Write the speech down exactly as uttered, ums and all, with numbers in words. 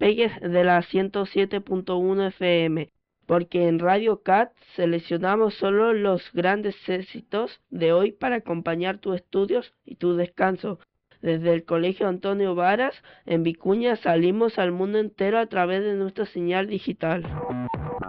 despegues de la ciento siete punto uno F M, porque en Radio Cat seleccionamos solo los grandes éxitos de hoy para acompañar tus estudios y tu descanso. Desde el Colegio Antonio Varas, en Vicuña, salimos al mundo entero a través de nuestra señal digital.